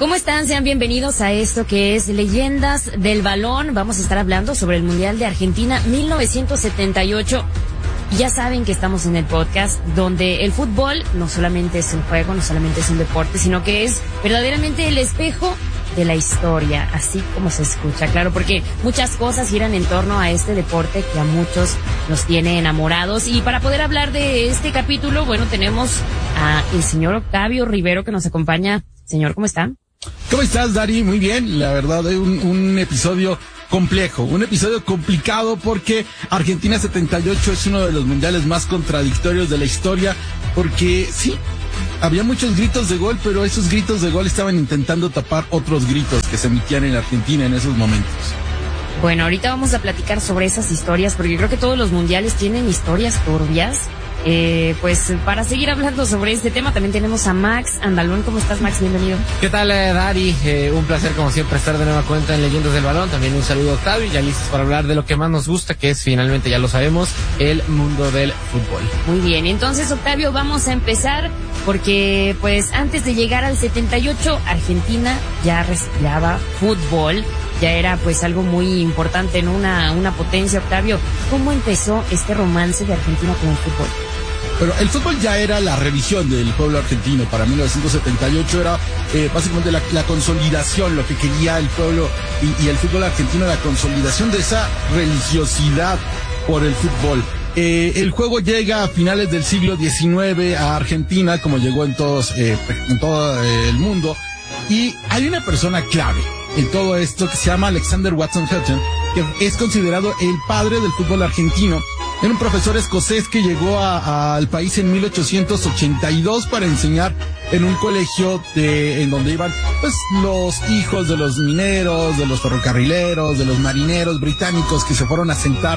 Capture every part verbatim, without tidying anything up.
¿Cómo están? Sean bienvenidos a esto que es Leyendas del Balón. Vamos a estar hablando sobre el Mundial de Argentina mil novecientos setenta y ocho. Ya saben que estamos en el podcast donde el fútbol no solamente es un juego, no solamente es un deporte, sino que es verdaderamente el espejo de la historia, así como se escucha, claro, porque muchas cosas giran en torno a este deporte que a muchos nos tiene enamorados. Y para poder hablar de este capítulo, bueno, tenemos a el señor Octavio Rivero que nos acompaña. Señor, ¿cómo está? ¿Cómo estás, Dari? Muy bien, la verdad, es un, un episodio complejo, un episodio complicado porque Argentina setenta y ocho es uno de los mundiales más contradictorios de la historia, porque sí, había muchos gritos de gol, pero esos gritos de gol estaban intentando tapar otros gritos que se emitían en Argentina en esos momentos. Bueno, ahorita vamos a platicar sobre esas historias, porque creo que todos los mundiales tienen historias turbias. Eh, pues para seguir hablando sobre este tema también tenemos a Max Andalón. ¿Cómo estás, Max? Bienvenido. ¿Qué tal, eh, Dari? Eh, un placer como siempre estar de nueva cuenta en Leyendas del Balón. También un saludo a Octavio, ya listos para hablar de lo que más nos gusta, que es finalmente, ya lo sabemos, el mundo del fútbol. Muy bien, entonces Octavio, vamos a empezar porque pues antes de llegar al setenta y ocho Argentina ya respiraba fútbol. Ya era pues algo muy importante, en una, una potencia. Octavio, ¿cómo empezó este romance de Argentina con el fútbol? Pero el fútbol ya era la religión del pueblo argentino. Para mil novecientos setenta y ocho era eh, básicamente la, la consolidación, lo que quería el pueblo y, y el fútbol argentino, la consolidación de esa religiosidad por el fútbol. Eh, el juego llega a finales del siglo diecinueve a Argentina, como llegó en todos, eh, en todo eh, el mundo. Y hay una persona clave en todo esto que se llama Alexander Watson Hutton, que es considerado el padre del fútbol argentino. Era un profesor escocés que llegó a, a, al país en mil ochocientos ochenta y dos para enseñar en un colegio de, en donde iban pues los hijos de los mineros, de los ferrocarrileros, de los marineros británicos que se fueron a asentar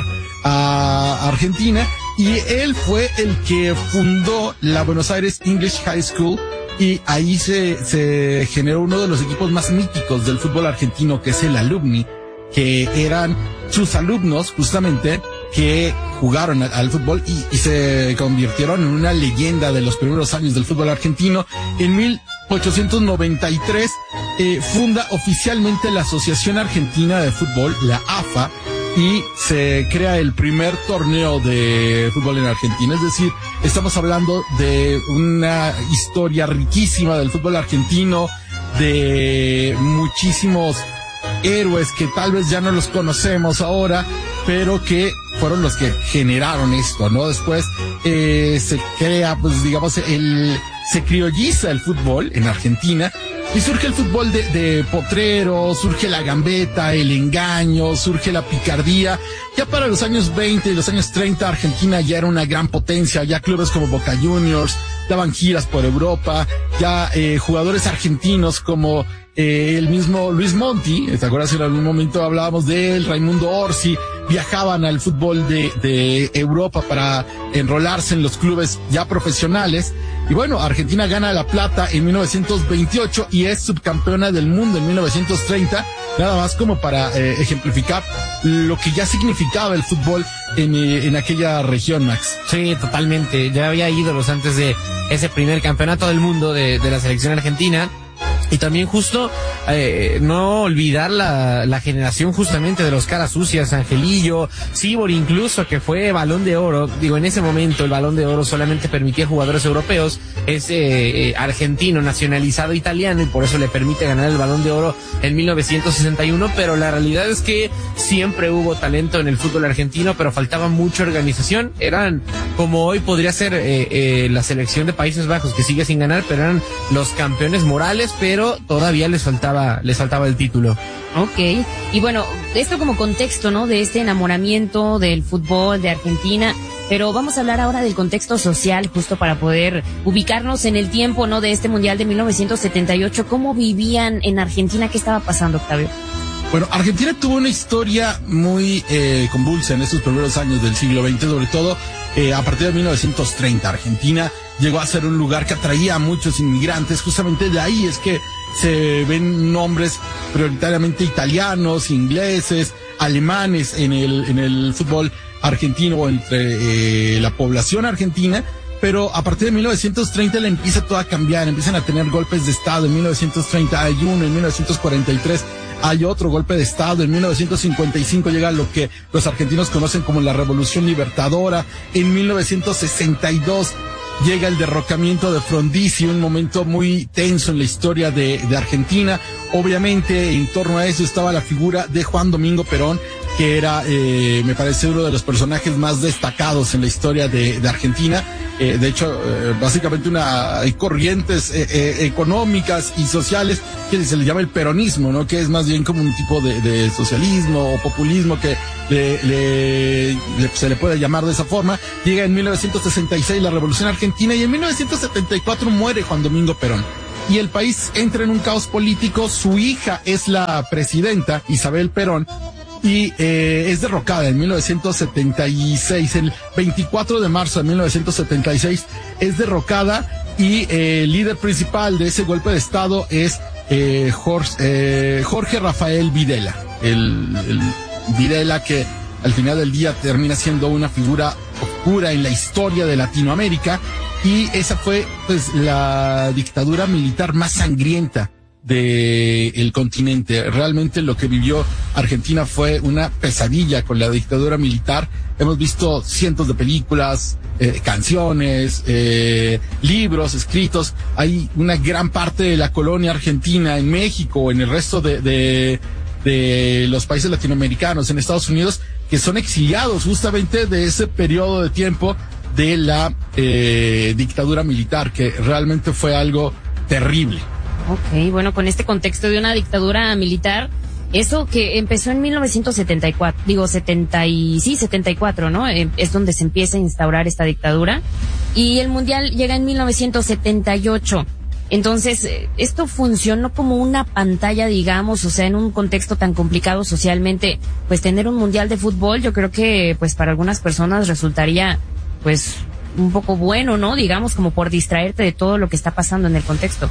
a Argentina, y él fue el que fundó la Buenos Aires English High School. Y ahí se, se generó uno de los equipos más míticos del fútbol argentino, que es el Alumni, que eran sus alumnos justamente que jugaron al, al fútbol y, y se convirtieron en una leyenda de los primeros años del fútbol argentino. En mil ochocientos noventa y tres eh, funda oficialmente la Asociación Argentina de Fútbol, la A F A, y se crea el primer torneo de fútbol en Argentina. Es decir, estamos hablando de una historia riquísima del fútbol argentino, de muchísimos héroes que tal vez ya no los conocemos ahora, pero que fueron los que generaron esto, ¿no? Después eh, se crea, pues digamos, el se criolliza el fútbol en Argentina. Y surge el fútbol de, de potrero, surge la gambeta, el engaño, surge la picardía. Ya para los años veinte y los años treinta, Argentina ya era una gran potencia. Ya clubes como Boca Juniors daban giras por Europa. Ya eh, jugadores argentinos como eh, el mismo Luis Monti, ¿te acuerdas? En algún momento hablábamos de él, Raimundo Orsi, viajaban al fútbol de, de Europa para enrolarse en los clubes ya profesionales. Y bueno, Argentina gana la plata en mil novecientos veintiocho y es subcampeona del mundo en mil novecientos treinta, nada más como para eh, ejemplificar lo que ya significaba el fútbol en, eh, en aquella región, Max. Sí, totalmente. Ya había ídolos antes de ese primer campeonato del mundo de, de la selección argentina. Y también justo eh, no olvidar la, la generación justamente de los caras sucias, Angelillo, Sibori incluso, que fue Balón de Oro. Digo, en ese momento el Balón de Oro solamente permitía jugadores europeos. Es eh, eh, argentino, nacionalizado italiano, y por eso le permite ganar el Balón de Oro en mil novecientos sesenta y uno. Pero la realidad es que siempre hubo talento en el fútbol argentino, pero faltaba mucha organización. Eran, como hoy podría ser eh, eh, la selección de Países Bajos, que sigue sin ganar, pero eran los campeones morales, pero pero todavía les faltaba, les faltaba el título. Ok, y bueno, esto como contexto, ¿no? De este enamoramiento del fútbol de Argentina, pero vamos a hablar ahora del contexto social, justo para poder ubicarnos en el tiempo, ¿no? De este Mundial de mil novecientos setenta y ocho, ¿cómo vivían en Argentina? ¿Qué estaba pasando, Octavio? Bueno, Argentina tuvo una historia muy eh, convulsa en estos primeros años del siglo veinte, sobre todo eh, a partir de mil novecientos treinta. Argentina llegó a ser un lugar que atraía a muchos inmigrantes. Justamente de ahí es que se ven nombres prioritariamente italianos, ingleses, alemanes en el en el fútbol argentino, entre eh, la población argentina. pero a partir de mil novecientos treinta le empieza todo a cambiar, empiezan a tener golpes de estado. En mil novecientos treinta hay uno, en mil novecientos cuarenta y tres hay otro golpe de estado, en mil novecientos cincuenta y cinco llega lo que los argentinos conocen como la Revolución Libertadora, en mil novecientos sesenta y dos llega el derrocamiento de Frondizi, un momento muy tenso en la historia de, de Argentina. Obviamente en torno a eso estaba la figura de Juan Domingo Perón, que era, eh, me parece, uno de los personajes más destacados en la historia de, de Argentina. Eh, de hecho, eh, básicamente una, hay corrientes eh, eh, económicas y sociales que se le llama el peronismo, ¿no? Que es más bien como un tipo de, de socialismo o populismo que le, le, le, se le puede llamar de esa forma. Llega en mil novecientos sesenta y seis la Revolución Argentina y en mil novecientos setenta y cuatro muere Juan Domingo Perón. Y el país entra en un caos político. Su hija es la presidenta, Isabel Perón, y eh, es derrocada en mil novecientos setenta y seis, el veinticuatro de marzo de mil novecientos setenta y seis es derrocada, y eh, el líder principal de ese golpe de estado es eh, Jorge, eh, Jorge Rafael Videla, el, el Videla que al final del día termina siendo una figura oscura en la historia de Latinoamérica, y esa fue pues la dictadura militar más sangrienta del continente. Realmente lo que vivió Argentina fue una pesadilla con la dictadura militar. Hemos visto cientos de películas, eh, canciones, eh, libros escritos. Hay una gran parte de la colonia argentina en México, en el resto de, de, de los países latinoamericanos, en Estados Unidos, que son exiliados justamente de ese periodo de tiempo de la eh, dictadura militar, que realmente fue algo terrible. Ok, bueno, con este contexto de una dictadura militar, eso que empezó en mil novecientos setenta y cuatro, digo setenta y sí, setenta y cuatro, ¿no? Eh, es donde se empieza a instaurar esta dictadura, y el mundial llega en mil novecientos setenta y ocho. Entonces, eh, esto funcionó como una pantalla, digamos, o sea, en un contexto tan complicado socialmente, pues tener un mundial de fútbol, yo creo que pues para algunas personas resultaría pues un poco bueno, ¿no? Digamos, como por distraerte de todo lo que está pasando en el contexto.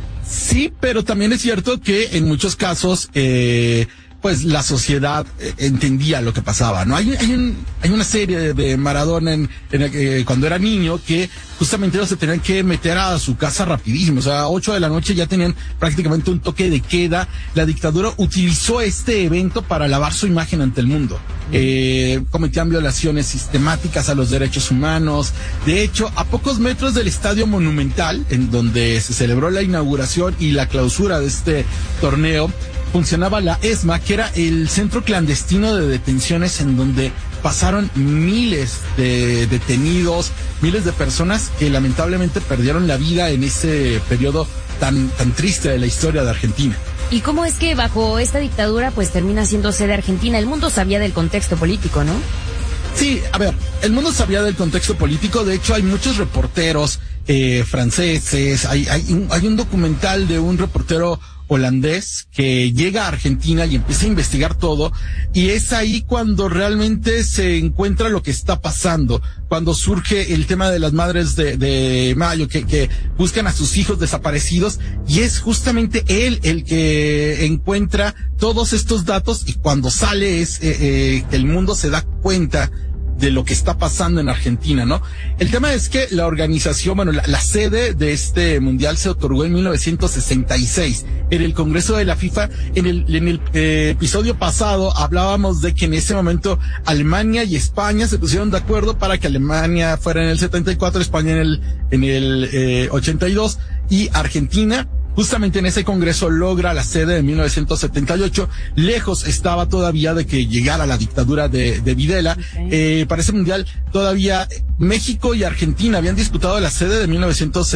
Sí, pero también es cierto que en muchos casos, eh, pues la sociedad eh, entendía lo que pasaba, ¿no? Hay, hay, un, hay una serie de, de Maradona en, en el que, cuando era niño, que justamente ellos se tenían que meter a su casa rapidísimo. O sea, ocho de la noche ya tenían prácticamente un toque de queda. La dictadura utilizó este evento para lavar su imagen ante el mundo. Eh, cometían violaciones sistemáticas a los derechos humanos. De hecho, a pocos metros del Estadio Monumental, en donde se celebró la inauguración y la clausura de este torneo, funcionaba la ESMA, que era el centro clandestino de detenciones en donde pasaron miles de detenidos, miles de personas que lamentablemente perdieron la vida en ese periodo tan, tan triste de la historia de Argentina. ¿Y cómo es que bajo esta dictadura pues termina siendo sede Argentina? El mundo sabía del contexto político, ¿no? Sí, a ver, el mundo sabía del contexto político. De hecho, hay muchos reporteros eh, franceses, hay, hay, un, hay un documental de un reportero holandés que llega a Argentina y empieza a investigar todo, y es ahí cuando realmente se encuentra lo que está pasando, cuando surge el tema de las madres de, de Mayo que, que buscan a sus hijos desaparecidos, y es justamente él el que encuentra todos estos datos, y cuando sale es eh, eh, el mundo se da cuenta de lo que está pasando en Argentina, ¿no? El tema es que la organización, bueno, la, la sede de este mundial se otorgó en mil novecientos sesenta y seis en el Congreso de la FIFA. En el, en el eh, episodio pasado hablábamos de que en ese momento Alemania y España se pusieron de acuerdo para que Alemania fuera en el setenta y cuatro, España en el, en el eh, ochenta y dos, y Argentina justamente en ese congreso logra la sede de mil novecientos setenta y ocho. Lejos estaba todavía de que llegara la dictadura de, de Videla. Okay. Eh, para ese mundial todavía México y Argentina habían disputado la sede de mil novecientos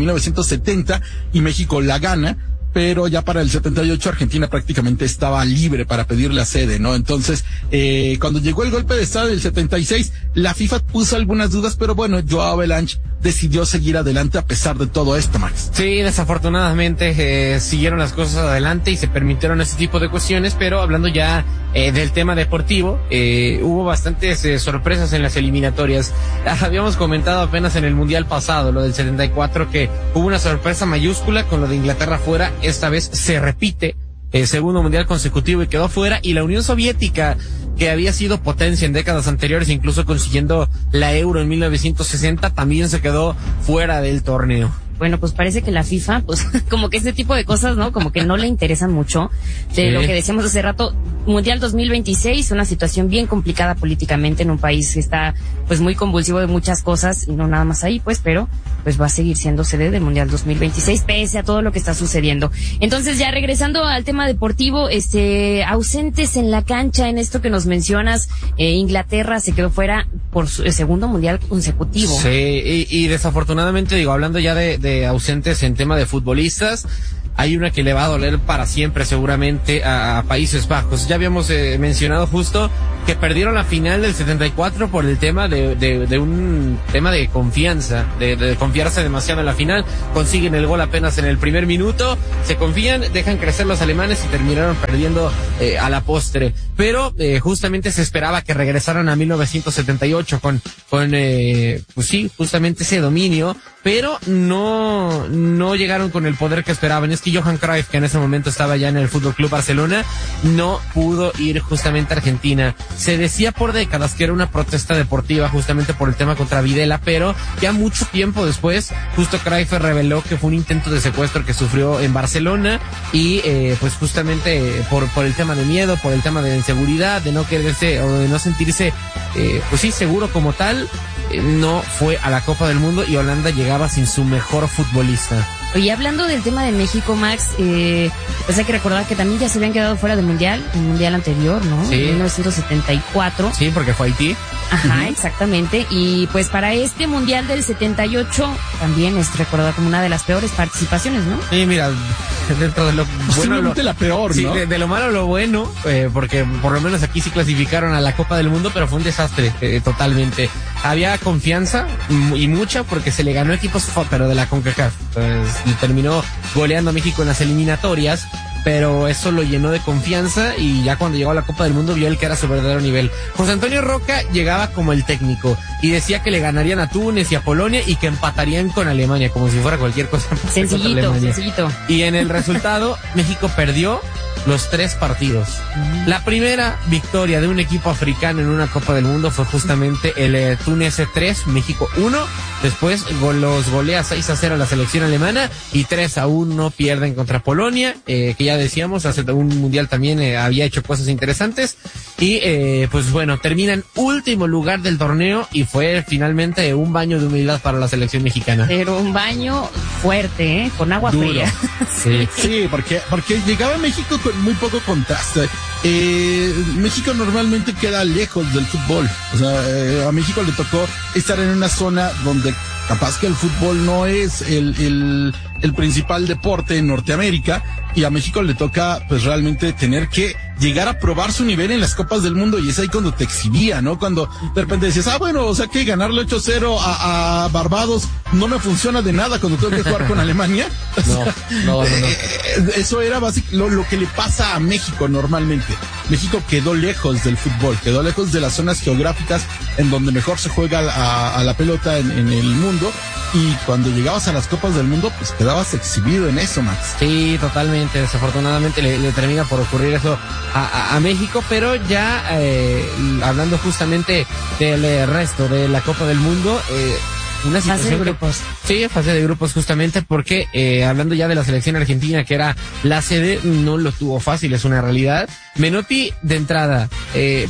setenta y México la gana, pero ya para el setenta y ocho Argentina prácticamente estaba libre para pedir la sede, ¿no? Entonces, eh, cuando llegó el golpe de estado del setenta y seis, la FIFA puso algunas dudas, pero bueno, Joao Havelange decidió seguir adelante a pesar de todo esto, Max. Sí, desafortunadamente eh, siguieron las cosas adelante y se permitieron este tipo de cuestiones, pero hablando ya eh, del tema deportivo, eh, hubo bastantes eh, sorpresas en las eliminatorias. Habíamos comentado apenas en el Mundial pasado, lo del setenta y cuatro, que hubo una sorpresa mayúscula con lo de Inglaterra fuera. Esta vez se repite, eh, segundo mundial consecutivo y quedó fuera, y la Unión Soviética que había sido potencia en décadas anteriores, incluso consiguiendo la Euro en mil novecientos sesenta, también se quedó fuera del torneo. Bueno, pues parece que la FIFA, pues como que este tipo de cosas, ¿no? Como que no le interesan mucho. De sí. Lo que decíamos hace rato, Mundial dos mil veintiséis, una situación bien complicada políticamente en un país que está pues muy convulsivo de muchas cosas, y no nada más ahí, pues, pero pues va a seguir siendo sede del Mundial dos mil veintiséis, pese a todo lo que está sucediendo. Entonces, ya regresando al tema deportivo, este, ausentes en la cancha, en esto que nos mencionas, eh, Inglaterra se quedó fuera por su segundo Mundial consecutivo. Sí, y, y desafortunadamente, digo, hablando ya de, de ausentes en tema de futbolistas, hay una que le va a doler para siempre seguramente a, a Países Bajos. Ya habíamos eh, mencionado justo que perdieron la final del setenta y cuatro por el tema de, de, de un tema de confianza, de, de confiarse demasiado en la final. Consiguen el gol apenas en el primer minuto, se confían, dejan crecer los alemanes y terminaron perdiendo eh, a la postre. Pero eh, justamente se esperaba que regresaran a mil novecientos setenta y ocho con, con eh, pues sí, justamente ese dominio, pero no, no llegaron con el poder que esperaban. Es que Johan Cruyff, que en ese momento estaba ya en el Fútbol Club Barcelona, no pudo ir justamente a Argentina. Se decía por décadas que era una protesta deportiva justamente por el tema contra Videla, pero ya mucho tiempo después, justo Cruyff reveló que fue un intento de secuestro que sufrió en Barcelona y eh, pues justamente por, por el tema de miedo, por el tema de inseguridad, de no quererse o de no sentirse eh, pues sí, seguro como tal, eh, no fue a la Copa del Mundo y Holanda llegaba sin su mejor futbolista. Oye, hablando del tema de México, Max, eh, pues hay que recordar que también ya se habían quedado fuera del Mundial, el Mundial anterior, ¿no? Sí. En mil novecientos setenta y cuatro. Sí, porque fue Haití. Ajá, uh-huh. Exactamente. Y pues para este Mundial del setenta y ocho también es recordada como una de las peores participaciones, ¿no? Sí, mira, dentro de lo bueno, lo, la peor, sí, ¿no? de, de lo malo lo bueno, eh, porque por lo menos aquí sí clasificaron a la Copa del Mundo, pero fue un desastre, eh, totalmente. Había confianza y mucha porque se le ganó equipos, pero de la CONCACAF. Entonces, terminó goleando a México en las eliminatorias, pero eso lo llenó de confianza y ya cuando llegó a la Copa del Mundo vio el que era su verdadero nivel. José Antonio Roca llegaba como el técnico y decía que le ganarían a Túnez y a Polonia y que empatarían con Alemania, como si fuera cualquier cosa. Sencillito, sencillito. Y en el resultado, México perdió los tres partidos. Mm. La primera victoria de un equipo africano en una Copa del Mundo fue justamente el eh, Túnez tres, México uno. Después go- los golea seis a cero a la selección alemana y tres a uno pierden contra Polonia, eh, que ya decíamos, hace un mundial también eh, había hecho cosas interesantes. Y eh, pues bueno, termina en último lugar del torneo y fue finalmente un baño de humildad para la selección mexicana. Pero un baño fuerte, ¿eh? Con agua Duro. fría. Sí, sí, porque, porque llegaba a México con muy poco contraste. Eh, México normalmente queda lejos del fútbol. O sea, eh, a México le tocó estar en una zona donde capaz que el fútbol no es el, el, el principal deporte en Norteamérica, y a México le toca pues realmente tener que llegar a probar su nivel en las Copas del Mundo, y es ahí cuando te exhibía, ¿no? Cuando de repente decías, ah, bueno, o sea que ganarle ocho cero a, a Barbados no me funciona de nada cuando tengo que jugar con Alemania. No, no, no, no. Eso era básicamente lo, lo que le pasa a México normalmente. México quedó lejos del fútbol, quedó lejos de las zonas geográficas en donde mejor se juega a, a la pelota en, en el mundo, y cuando llegabas a las Copas del Mundo, pues quedabas exhibido en eso, Max. Sí, totalmente. Desafortunadamente le, le termina por ocurrir eso a, a, a México, pero ya eh, hablando justamente del eh, resto de la Copa del Mundo, eh, una situación fase de grupos. Que, sí, fase de grupos justamente porque eh, hablando ya de la selección argentina, que era la sede, no lo tuvo fácil, es una realidad. Menotti de entrada, eh,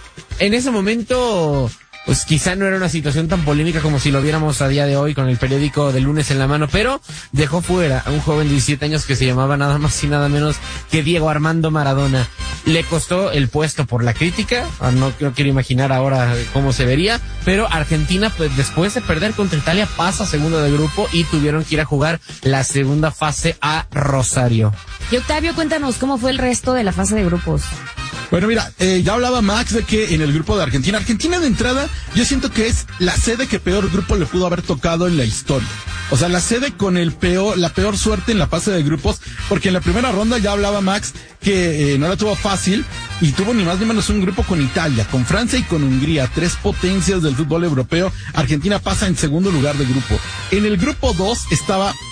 en ese momento pues quizá no era una situación tan polémica como si lo viéramos a día de hoy con el periódico del lunes en la mano, pero dejó fuera a un joven de diecisiete años que se llamaba nada más y nada menos que Diego Armando Maradona. Le costó el puesto por la crítica, no, no quiero imaginar ahora cómo se vería, pero Argentina, pues después de perder contra Italia, pasa segundo de grupo y tuvieron que ir a jugar la segunda fase a Rosario. Y Octavio, cuéntanos cómo fue el resto de la fase de grupos. Bueno, mira, eh, ya hablaba Max de que en el grupo de Argentina, Argentina de entrada, yo siento que es la sede que peor grupo le pudo haber tocado en la historia. O sea, la sede con el peor, la peor suerte en la fase de grupos, porque en la primera ronda ya hablaba Max que eh, no la tuvo fácil, y tuvo ni más ni menos un grupo con Italia, con Francia y con Hungría, tres potencias del fútbol europeo. Argentina pasa en segundo lugar de grupo. En el grupo dos estaba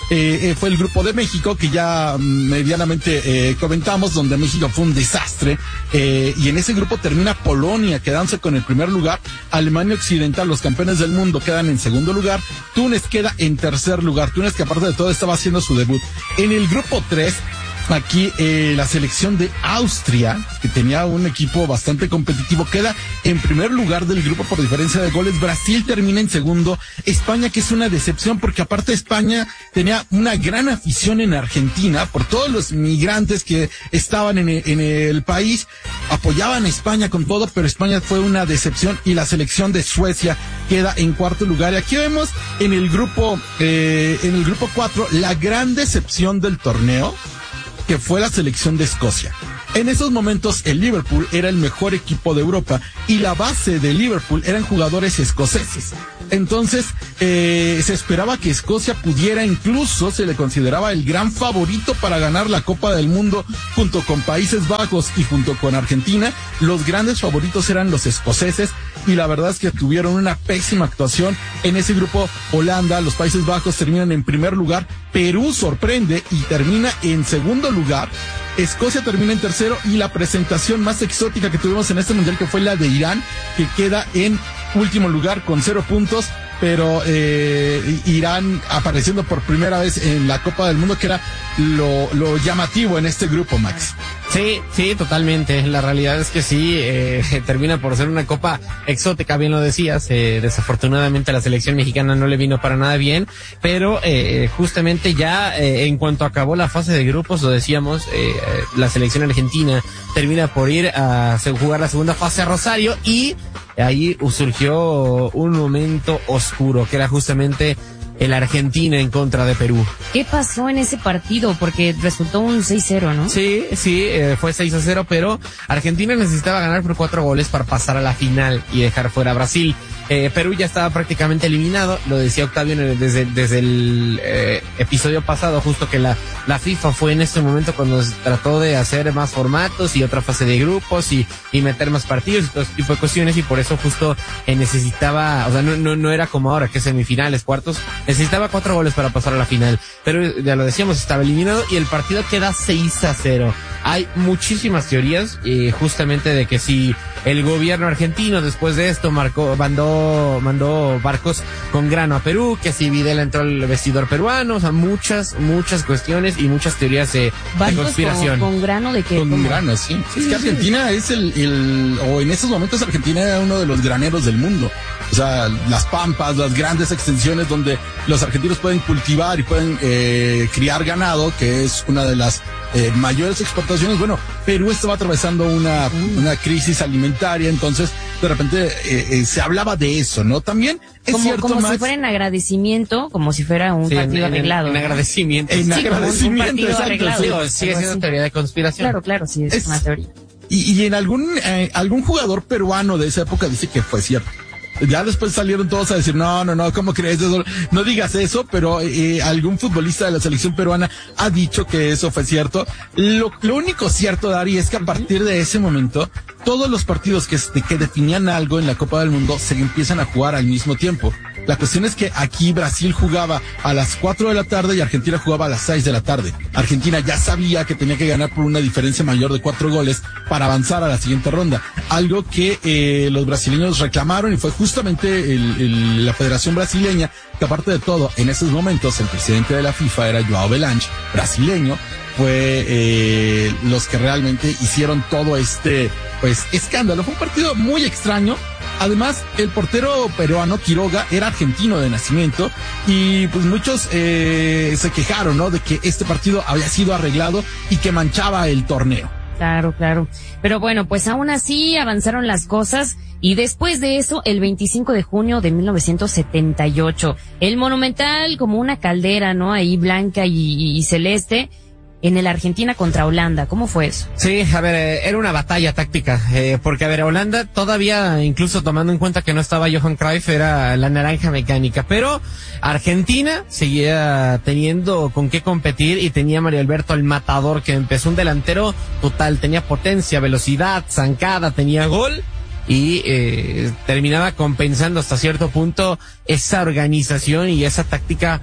eh, eh, fue el grupo de México, que ya medianamente eh, comentamos, donde México fue un desastre, eh, y en ese grupo termina Polonia, quedándose con el primer lugar. Alemania Occidental, los campeones del mundo, quedan en segundo lugar. Túnez queda en tercer lugar. Túnez, que aparte de todo estaba haciendo su debut. En el grupo tres, aquí eh, la selección de Austria, que tenía un equipo bastante competitivo, queda en primer lugar del grupo por diferencia de goles. Brasil termina en segundo. España, que es una decepción, porque aparte España tenía una gran afición en Argentina por todos los migrantes que estaban en el, en el país, apoyaban a España con todo, pero España fue una decepción, y la selección de Suecia queda en cuarto lugar. Y aquí vemos en el grupo eh, en el grupo cuatro la gran decepción del torneo, que fue la selección de Escocia. En esos momentos el Liverpool era el mejor equipo de Europa, y la base de Liverpool eran jugadores escoceses. Entonces eh, se esperaba que Escocia pudiera, incluso se le consideraba el gran favorito para ganar la Copa del Mundo, junto con Países Bajos y junto con Argentina. Los grandes favoritos eran los escoceses, y la verdad es que tuvieron una pésima actuación en ese grupo. Holanda, los Países Bajos terminan en primer lugar, Perú sorprende y termina en segundo lugar, Escocia termina en tercero, y la presentación más exótica que tuvimos en este mundial, que fue la de Irán, que queda en último lugar con cero puntos, pero eh, Irán apareciendo por primera vez en la Copa del Mundo, que era lo, lo llamativo en este grupo, Max. Sí, sí, totalmente. La realidad es que sí, eh, termina por ser una copa exótica, bien lo decías. Eh, desafortunadamente a la selección mexicana no le vino para nada bien, pero eh, justamente ya eh, en cuanto acabó la fase de grupos, lo decíamos, eh, la selección argentina termina por ir a jugar la segunda fase a Rosario, y ahí surgió un momento oscuro, que era justamente el Argentina en contra de Perú. ¿Qué pasó en ese partido? Porque resultó un seis cero, ¿no? Sí, sí, eh, fue seis a cero, pero Argentina necesitaba ganar por cuatro goles para pasar a la final y dejar fuera a Brasil. Eh, Perú ya estaba prácticamente eliminado, lo decía Octavio desde, desde el eh, episodio pasado, justo que la, la FIFA fue en este momento cuando trató de hacer más formatos y otra fase de grupos y, y meter más partidos y todo ese tipo de cuestiones, y por eso justo eh, necesitaba, o sea, no, no, no era como ahora, que semifinales, cuartos, necesitaba cuatro goles para pasar a la final, pero ya lo decíamos, estaba eliminado y el partido queda seis a cero. Hay muchísimas teorías, eh, justamente de que si el gobierno argentino después de esto marcó, mandó, mandó barcos con grano a Perú, que si Videla entró al vestidor peruano, o sea, muchas, muchas cuestiones y muchas teorías de, de conspiración. Con, con grano de que... Con ¿cómo? grano, sí. sí. Es que Argentina es el, el, o en esos momentos Argentina era uno de los graneros del mundo. O sea, las pampas, las grandes extensiones donde los argentinos pueden cultivar y pueden eh, criar ganado, que es una de las eh, mayores exportaciones. Bueno, Perú estaba atravesando una, mm. una crisis alimentaria, entonces de repente eh, eh, se hablaba de eso, ¿no? También es como, cierto, como Max, si fuera en agradecimiento, como si fuera un sí, partido en, arreglado. En, en agradecimiento. En sí, agradecimiento, un, un exacto. arreglado. Digo, sigue siendo así. Teoría de conspiración. Claro, claro, sí, es, es una teoría. Y, y en algún, eh, algún jugador peruano de esa época dice que fue cierto. Ya después salieron todos a decir, no, no, no, ¿cómo crees? Eso? No digas eso, pero eh, algún futbolista de la selección peruana ha dicho que eso fue cierto. Lo, lo único cierto, Dari, es que a partir de ese momento, todos los partidos que, que definían algo en la Copa del Mundo se empiezan a jugar al mismo tiempo. La cuestión es que aquí Brasil jugaba a las cuatro de la tarde y Argentina jugaba a las seis de la tarde. Argentina ya sabía que tenía que ganar por una diferencia mayor de cuatro goles para avanzar a la siguiente ronda. Algo que eh, los brasileños reclamaron, y fue justamente el, el, la Federación Brasileña, que aparte de todo, en esos momentos el presidente de la FIFA era João Belange, brasileño, fue eh, los que realmente hicieron todo este pues escándalo. Fue un partido muy extraño. Además, el portero peruano Quiroga era argentino de nacimiento, y pues muchos eh, se quejaron, ¿no?, de que este partido había sido arreglado y que manchaba el torneo. Claro, claro. Pero bueno, pues aún así avanzaron las cosas, y después de eso, el veinticinco de junio de mil novecientos setenta y ocho, el Monumental, como una caldera, ¿no?, ahí blanca y, y celeste, en el Argentina contra Holanda. ¿Cómo fue eso? Sí, a ver, eh, era una batalla táctica, eh, porque a ver, Holanda todavía, incluso tomando en cuenta que no estaba Johan Cruyff, era la naranja mecánica, pero Argentina seguía teniendo con qué competir, y tenía Mario Alberto el Matador, que empezó un delantero total, tenía potencia, velocidad, zancada, tenía gol, y eh, terminaba compensando hasta cierto punto esa organización y esa táctica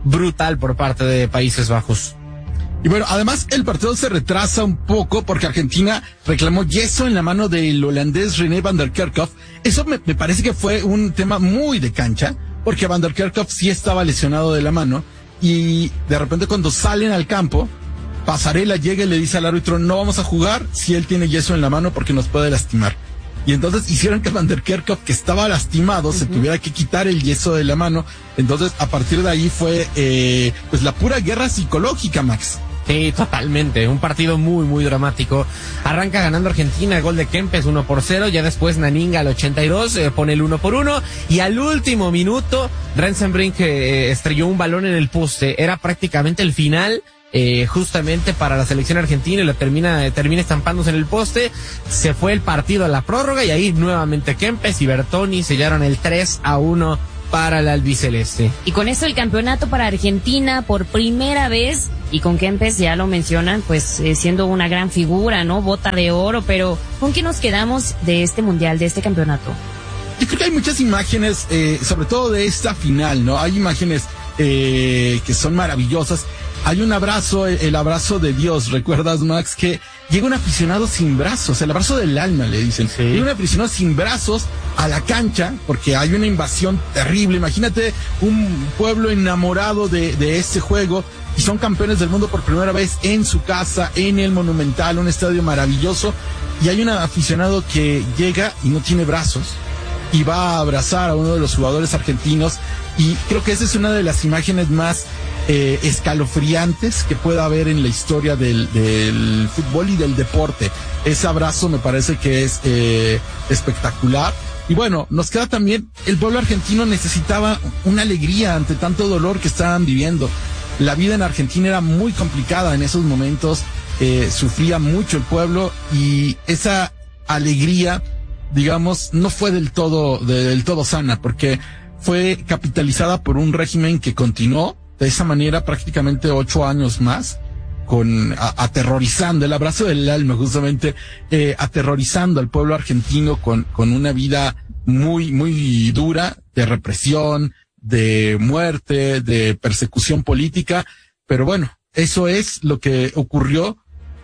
brutal por parte de Países Bajos. Y bueno, además el partido se retrasa un poco porque Argentina reclamó yeso en la mano del holandés René van der Kerkhoff. Eso me, me parece que fue un tema muy de cancha, porque van der Kerkhoff sí estaba lesionado de la mano y de repente cuando salen al campo, Pasarela llega y le dice al árbitro, no vamos a jugar si él tiene yeso en la mano porque nos puede lastimar. Y entonces hicieron que Van der Kerkhoff, que estaba lastimado, uh-huh. se tuviera que quitar el yeso de la mano. Entonces, a partir de ahí fue, eh, pues la pura guerra psicológica, Max. Sí, totalmente. Un partido muy, muy dramático. Arranca ganando Argentina, el gol de Kempes uno por cero. Ya después Naninga al ochenta y dos eh, pone el uno por uno. Y al último minuto, Rensenbrink eh, estrelló un balón en el poste. Era prácticamente el final. Eh, justamente para la selección argentina y lo termina, eh, termina estampándose en el poste. Se fue el partido a la prórroga y ahí nuevamente Kempes y Bertoni sellaron el tres a uno para el albiceleste. Y con eso el campeonato para Argentina por primera vez, y con Kempes ya lo mencionan, pues eh, siendo una gran figura, ¿no? Bota de oro, pero ¿con qué nos quedamos de este mundial, de este campeonato? Yo creo que hay muchas imágenes, eh, sobre todo de esta final, ¿no? Hay imágenes eh, que son maravillosas. Hay un abrazo, el abrazo de Dios, ¿recuerdas, Max? Que llega un aficionado sin brazos, el abrazo del alma, le dicen. Sí. Llega un aficionado sin brazos a la cancha, porque hay una invasión terrible. Imagínate un pueblo enamorado de, de este juego, y son campeones del mundo por primera vez en su casa, en el Monumental, un estadio maravilloso, y hay un aficionado que llega y no tiene brazos, y va a abrazar a uno de los jugadores argentinos, y creo que esa es una de las imágenes más Eh, escalofriantes que pueda haber en la historia del, del fútbol y del deporte. Ese abrazo me parece que es eh, espectacular. Y bueno, nos queda también, el pueblo argentino necesitaba una alegría ante tanto dolor que estaban viviendo. La vida en Argentina era muy complicada en esos momentos, eh, sufría mucho el pueblo, y esa alegría, digamos, no fue del todo, de, del todo sana, porque fue capitalizada por un régimen que continuó de esa manera prácticamente ocho años más, con a, aterrorizando, el abrazo del alma justamente, eh, aterrorizando al pueblo argentino con, con una vida muy, muy dura, de represión, de muerte, de persecución política. Pero bueno, eso es lo que ocurrió.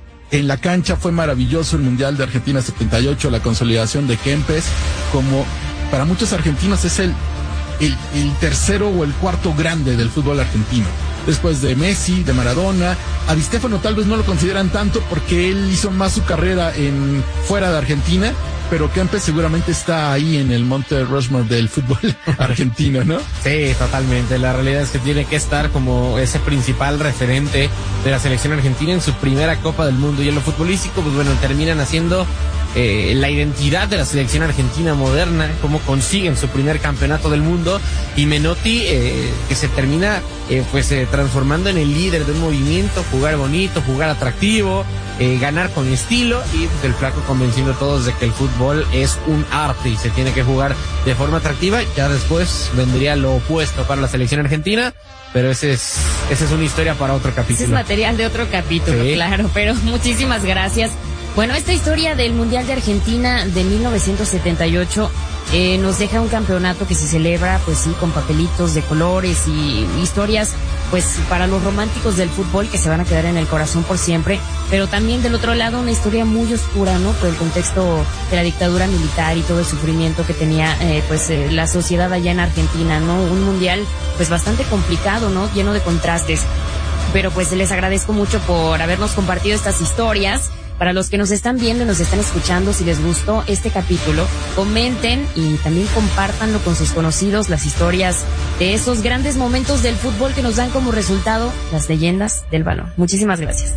En la cancha fue maravilloso el Mundial de Argentina setenta y ocho, la consolidación de Kempes, como para muchos argentinos es el El, el tercero o el cuarto grande del fútbol argentino, después de Messi, de Maradona. A Di Stéfano tal vez no lo consideran tanto porque él hizo más su carrera en fuera de Argentina, pero Kempes seguramente está ahí en el Monte Rushmore del fútbol argentino, ¿no? Sí, totalmente. La realidad es que tiene que estar como ese principal referente de la selección argentina en su primera Copa del Mundo. Y en lo futbolístico, pues bueno, terminan haciendo eh, la identidad de la selección argentina moderna, cómo consiguen su primer campeonato del mundo, y Menotti eh, que se termina eh, pues eh, transformando en el líder de un movimiento, jugar bonito, jugar atractivo, eh, ganar con estilo, y pues el flaco convenciendo a todos de que el fútbol es un arte y se tiene que jugar de forma atractiva. Ya después vendría lo opuesto para la selección argentina, pero ese es esa es una historia para otro capítulo. Ese es material de otro capítulo, sí. Claro, pero muchísimas gracias. Bueno, esta historia del Mundial de Argentina de mil novecientos setenta y ocho eh, nos deja un campeonato que se celebra, pues sí, con papelitos de colores y historias, pues para los románticos del fútbol que se van a quedar en el corazón por siempre, pero también del otro lado una historia muy oscura, ¿no? Por el contexto de la dictadura militar y todo el sufrimiento que tenía, eh, pues eh, la sociedad allá en Argentina, ¿no? Un mundial, pues bastante complicado, ¿no? Lleno de contrastes. Pero pues les agradezco mucho por habernos compartido estas historias. Para los que nos están viendo y nos están escuchando, si les gustó este capítulo, comenten y también compártanlo con sus conocidos, las historias de esos grandes momentos del fútbol que nos dan como resultado las leyendas del balón. Muchísimas gracias.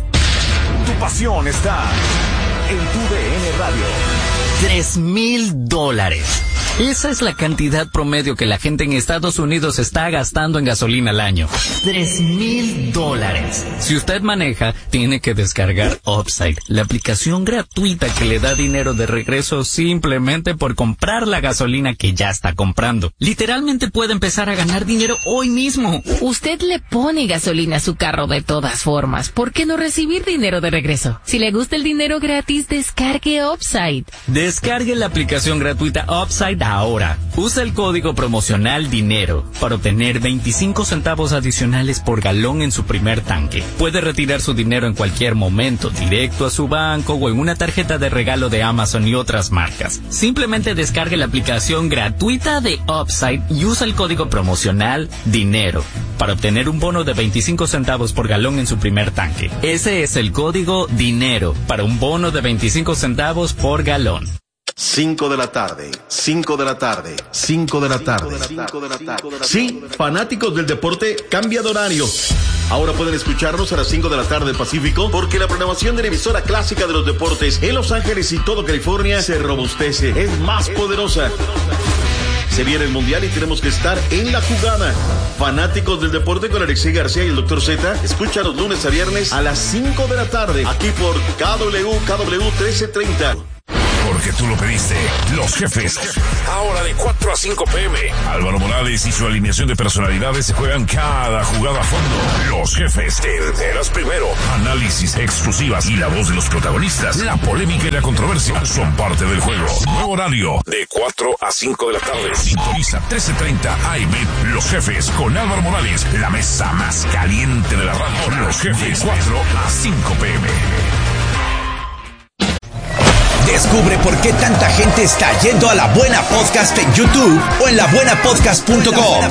Tu pasión está en tu D N Radio. Tres mil dólares. Esa es la cantidad promedio que la gente en Estados Unidos está gastando en gasolina al año. Tres mil dólares. Si usted maneja, tiene que descargar Upside, la aplicación gratuita que le da dinero de regreso simplemente por comprar la gasolina que ya está comprando. Literalmente puede empezar a ganar dinero hoy mismo. Usted le pone gasolina a su carro de todas formas. ¿Por qué no recibir dinero de regreso? Si le gusta el dinero gratis, descargue Upside. Descargue la aplicación gratuita Upside ahora. Usa el código promocional DINERO para obtener veinticinco centavos adicionales por galón en su primer tanque. Puede retirar su dinero en cualquier momento, directo a su banco o en una tarjeta de regalo de Amazon y otras marcas. Simplemente descargue la aplicación gratuita de Upside y usa el código promocional DINERO para obtener un bono de veinticinco centavos por galón en su primer tanque. Ese es el código DINERO para un bono de veinticinco centavos por galón. cinco de la tarde, cinco de la tarde, cinco de la tarde. Sí, fanáticos del deporte, cambia de horario. Ahora pueden escucharnos a las cinco de la tarde Pacífico, porque la programación de la emisora clásica de los deportes en Los Ángeles y todo California se robustece, es más poderosa. Se viene el Mundial y tenemos que estar en la jugada. Fanáticos del deporte con Alexei García y el doctor Z, escucha los lunes a viernes a las cinco de la tarde, aquí por K W K W trece treinta. Porque tú lo pediste. Los Jefes. Ahora de cuatro a cinco p m Álvaro Morales y su alineación de personalidades se juegan cada jugada a fondo. Los Jefes. Te enteras primero. Análisis, exclusivas y la voz de los protagonistas. La polémica y la controversia son parte del juego. Nuevo horario. De cuatro a cinco de la tarde. Sintoniza trece treinta A M. Los Jefes con Álvaro Morales. La mesa más caliente de la radio. Los Jefes. cuatro a cinco p m Descubre por qué tanta gente está yendo a La Buena Podcast en YouTube o en la buena podcast punto com.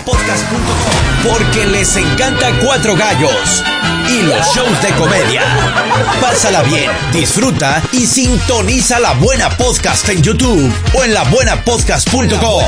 Porque les encanta Cuatro Gallos y los shows de comedia. Pásala bien, disfruta y sintoniza La Buena Podcast en YouTube o en la buena podcast punto com.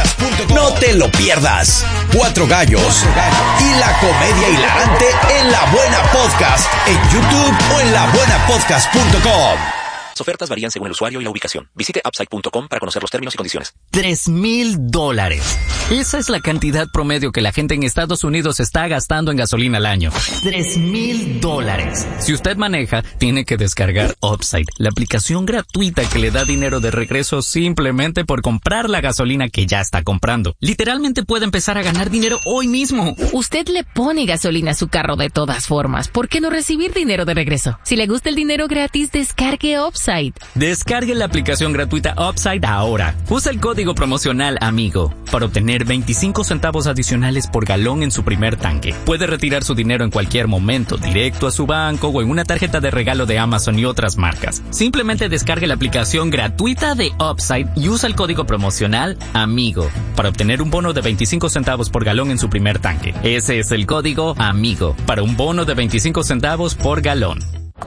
No te lo pierdas. Cuatro Gallos y la comedia hilarante en La Buena Podcast en YouTube o en la buena podcast punto com. Las ofertas varían según el usuario y la ubicación. Visite upside punto com para conocer los términos y condiciones. Tres mil dólares. Esa es la cantidad promedio que la gente en Estados Unidos está gastando en gasolina al año. Tres mil dólares. Si usted maneja, tiene que descargar Upside, la aplicación gratuita que le da dinero de regreso simplemente por comprar la gasolina que ya está comprando. Literalmente puede empezar a ganar dinero hoy mismo. Usted le pone gasolina a su carro de todas formas. ¿Por qué no recibir dinero de regreso? Si le gusta el dinero gratis, descargue Upside. Descargue la aplicación gratuita Upside ahora. Usa el código promocional AMIGO para obtener veinticinco centavos adicionales por galón en su primer tanque. Puede retirar su dinero en cualquier momento, directo a su banco o en una tarjeta de regalo de Amazon y otras marcas. Simplemente descargue la aplicación gratuita de Upside y usa el código promocional AMIGO para obtener un bono de veinticinco centavos por galón en su primer tanque. Ese es el código AMIGO para un bono de veinticinco centavos por galón.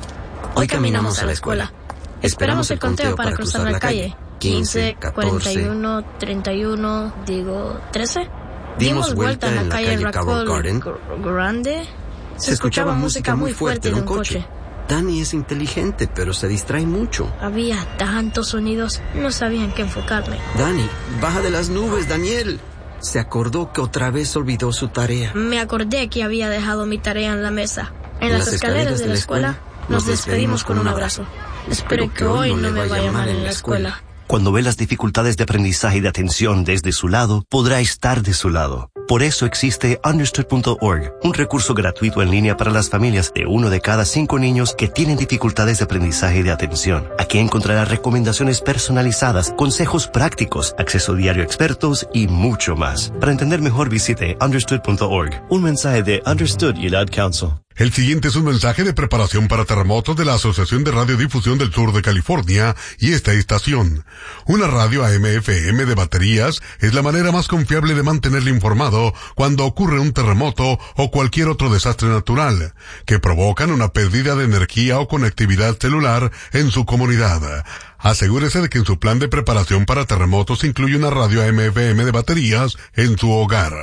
Hoy caminamos a la escuela. Esperamos el conteo para cruzar la calle. quince, cuarenta y uno, treinta y uno, digo, trece. Dimos vuelta en la calle Raccoon Grande. Se escuchaba música muy fuerte de un coche. Dani es inteligente, pero se distrae mucho. Había tantos sonidos, no sabía en qué enfocarme. Dani, baja de las nubes, Daniel. Se acordó que otra vez olvidó su tarea. Me acordé que había dejado mi tarea en la mesa. En, en las, las escaleras de la escuela, nos despedimos con un abrazo. Espero que hoy no me vaya mal en la escuela. Cuando ve las dificultades de aprendizaje y de atención desde su lado, podrá estar de su lado. Por eso existe understood punto org, un recurso gratuito en línea para las familias de uno de cada cinco niños que tienen dificultades de aprendizaje y de atención. Aquí encontrará recomendaciones personalizadas, consejos prácticos, acceso diario a expertos y mucho más. Para entender mejor, visite understood punto org. Un mensaje de Understood y el Ad Council. El siguiente es un mensaje de preparación para terremotos de la Asociación de Radiodifusión del Sur de California y esta estación. Una radio A M F M de baterías es la manera más confiable de mantenerle informado cuando ocurre un terremoto o cualquier otro desastre natural que provocan una pérdida de energía o conectividad celular en su comunidad. Asegúrese de que en su plan de preparación para terremotos incluye una radio A M F M de baterías en su hogar.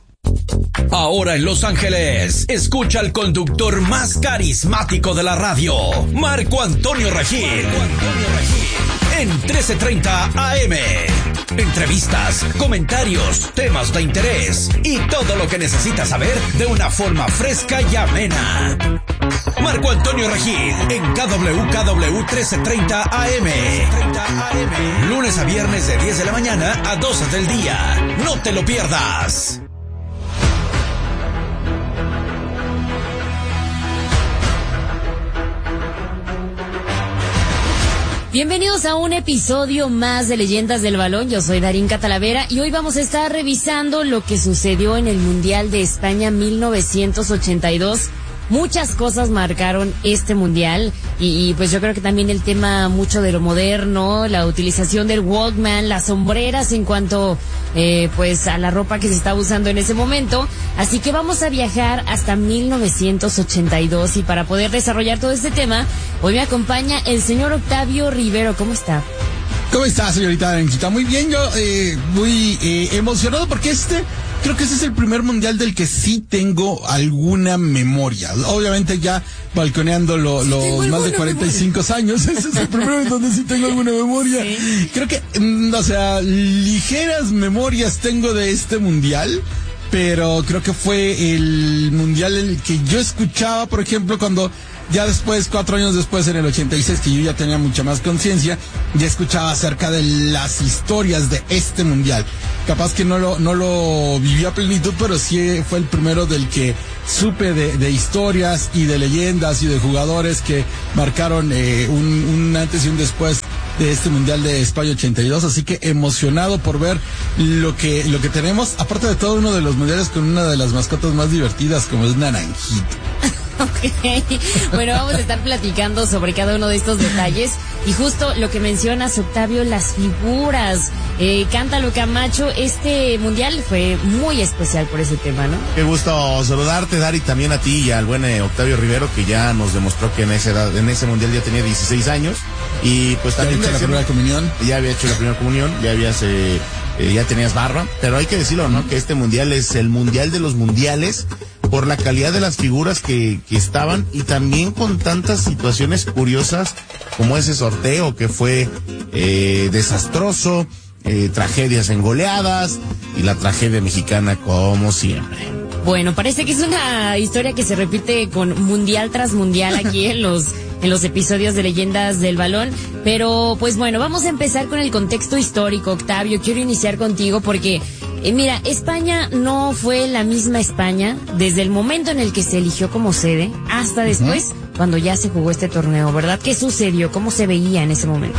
Ahora en Los Ángeles, escucha al conductor más carismático de la radio, Marco Antonio Regil, en trece treinta A M. Entrevistas, comentarios, temas de interés y todo lo que necesitas saber de una forma fresca y amena. Marco Antonio Regil en K W K W trece treinta A M. Lunes a viernes de diez de la mañana a doce del día. No te lo pierdas. Bienvenidos a un episodio más de Leyendas del Balón. Yo soy Darinka Talavera y hoy vamos a estar revisando lo que sucedió en el Mundial de España mil novecientos ochenta y dos. Muchas cosas marcaron este mundial y, y pues yo creo que también el tema mucho de lo moderno, la utilización del Walkman, las sombreras en cuanto eh, pues a la ropa que se estaba usando en ese momento. Así que vamos a viajar hasta mil novecientos ochenta y dos y para poder desarrollar todo este tema, hoy me acompaña el señor Octavio Rivero. ¿Cómo está? ¿Cómo está, señorita Darinquita? Muy bien, yo eh, muy eh, emocionado porque este... Creo que ese es el primer mundial del que sí tengo alguna memoria. Obviamente ya balconeando lo, los más de cuarenta y cinco memoria. años, ese es el primero en donde sí tengo alguna memoria. ¿Sí? Creo que, o sea, ligeras memorias tengo de este mundial, pero creo que fue el mundial el que yo escuchaba, por ejemplo, cuando... Ya después, cuatro años después, en el ochenta y seis, que yo ya tenía mucha más conciencia, ya escuchaba acerca de las historias de este mundial. Capaz que no lo, no lo viví a plenitud, pero sí fue el primero del que supe de, de historias y de leyendas y de jugadores que marcaron eh, un, un antes y un después de este mundial de España ochenta y dos. Así que emocionado por ver lo que, lo que tenemos. Aparte de todo, uno de los mundiales con una de las mascotas más divertidas, como es Naranjito. Ok, bueno, vamos a estar platicando sobre cada uno de estos detalles y justo lo que mencionas, Octavio, las figuras. Eh, Cántalo Camacho, este mundial fue muy especial por ese tema, ¿no? Qué gusto saludarte, Dari, también a ti y al buen eh, Octavio Rivero, que ya nos demostró que en esa edad, en ese mundial ya tenía dieciséis años y pues también ya había hecho la primera comunión. Ya había hecho la primera comunión, ya habías eh, eh, ya tenías barba, pero hay que decirlo, ¿no? Que este mundial es el mundial de los mundiales por la calidad de las figuras que, que estaban y también con tantas situaciones curiosas como ese sorteo que fue eh, desastroso, eh, tragedias en goleadas y la tragedia mexicana como siempre. Bueno, parece que es una historia que se repite con mundial tras mundial aquí en los en los episodios de Leyendas del Balón, pero pues bueno, vamos a empezar con el contexto histórico. Octavio, quiero iniciar contigo porque eh, mira, España no fue la misma España desde el momento en el que se eligió como sede hasta después, uh-huh. cuando ya se jugó este torneo, ¿verdad? ¿Qué sucedió? ¿Cómo se veía en ese momento?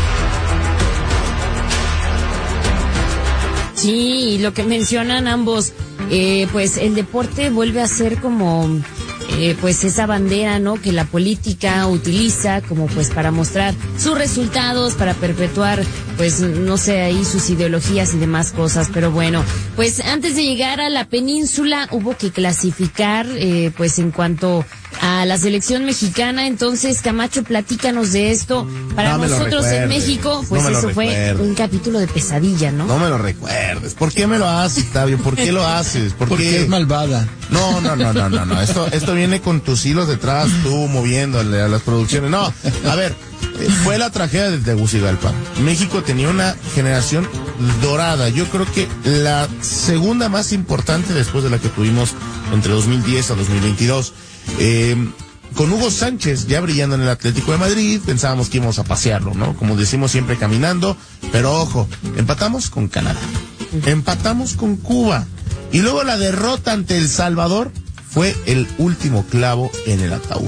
Sí, lo que mencionan ambos, eh, pues el deporte vuelve a ser como... Eh, pues esa bandera, ¿no? Que la política utiliza como pues para mostrar sus resultados, para perpetuar, pues no sé, ahí sus ideologías y demás cosas. Pero bueno, pues antes de llegar a la península hubo que clasificar, eh, pues en cuanto a la selección mexicana. Entonces, Camacho, platícanos de esto. Para no nosotros en México, pues no eso fue un capítulo de pesadilla, ¿no? No me lo recuerdes. ¿Por qué me lo haces, Octavio? ¿Por qué lo haces? ¿Por Porque qué? Es malvada. No, no, no, no, no, no. Esto, esto viene con tus hilos detrás, tú moviéndole a las producciones. No, a ver, fue la tragedia de Tegucigalpa. México tenía una generación dorada. Yo creo que la segunda más importante después de la que tuvimos entre dos mil diez a dos mil veintidós. Eh, con Hugo Sánchez ya brillando en el Atlético de Madrid, pensábamos que íbamos a pasearlo, ¿no? Como decimos siempre, caminando, pero ojo, empatamos con Canadá, empatamos con Cuba, y luego la derrota ante El Salvador fue el último clavo en el ataúd.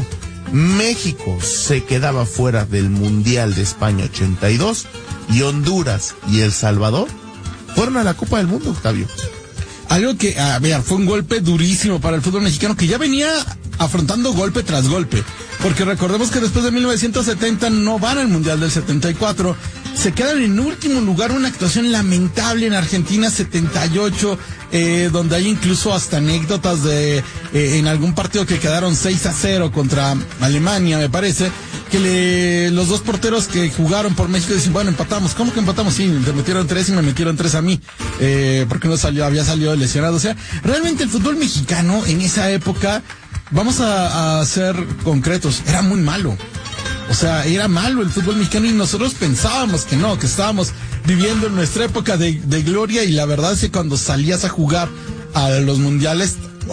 México se quedaba fuera del Mundial de España ochenta y dos, y Honduras y El Salvador fueron a la Copa del Mundo, Octavio. Algo que, a ver, fue un golpe durísimo para el fútbol mexicano, que ya venía afrontando golpe tras golpe, porque recordemos que después de mil novecientos setenta no van al Mundial del setenta y cuatro, se quedan en último lugar, una actuación lamentable en Argentina setenta y ocho, eh, donde hay incluso hasta anécdotas de, eh, en algún partido que quedaron seis a cero contra Alemania, me parece, que le, los dos porteros que jugaron por México dicen, bueno, empatamos. ¿Cómo que empatamos? Sí, te metieron tres y me metieron tres a mí, eh, porque no salió, había salido lesionado. O sea, realmente el fútbol mexicano en esa época, vamos a, a ser concretos, era muy malo. O sea, era malo el fútbol mexicano y nosotros pensábamos que no, que estábamos viviendo en nuestra época de, de gloria, y la verdad es que cuando salías a jugar a los mundiales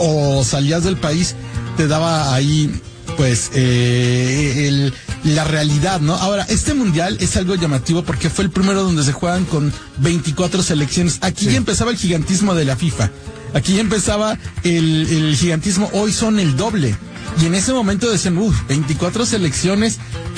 o salías del país, te daba ahí, pues, eh, el, la realidad, ¿no? Ahora, este mundial es algo llamativo porque fue el primero donde se juegan con veinticuatro selecciones. Aquí sí. Ya empezaba el gigantismo de la FIFA. Aquí ya empezaba el, el gigantismo. Hoy son el doble. y en ese momento decían, uff, veinticuatro selecciones,